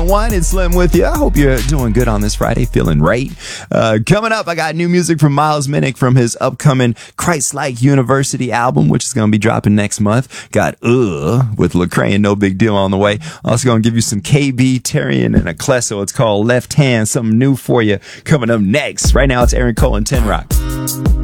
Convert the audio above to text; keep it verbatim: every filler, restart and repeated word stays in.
One, it's Slim with you. I hope you're doing good on this Friday, feeling right. Uh, coming up, I got new music from Miles Minnick from his upcoming Christ-Like University album, which is going to be dropping next month. Got Uh with Lecrae and No Big Deal on the way. Also going to give you some K B, Terrian, and Aclesso. It's called Left Hand, something new for you coming up next. Right now, it's Aaron Cole and Ten Rock.